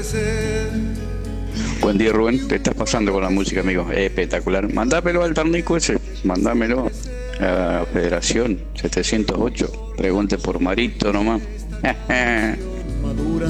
Buen día, Rubén. Te estás pasando con la música, amigo. Espectacular. Mandámelo al Tarnico ese. Mandámelo a la Federación 708. Pregunte por Marito nomás.